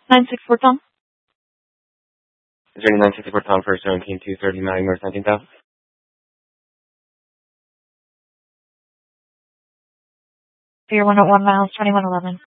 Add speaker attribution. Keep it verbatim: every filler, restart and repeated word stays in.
Speaker 1: nine six four Tom.
Speaker 2: Is there any nine sixty-four Tom for seventeen two thirty-nine North nineteenth Ave?
Speaker 1: For your one oh one miles, twenty-one eleven.